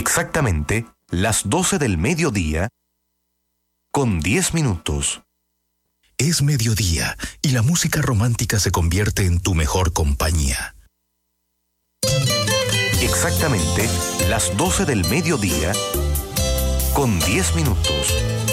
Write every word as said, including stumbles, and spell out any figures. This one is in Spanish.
Exactamente las doce del mediodía con diez minutos. Es mediodía y la música romántica se convierte en tu mejor compañía. Exactamente las doce del mediodía con diez minutos.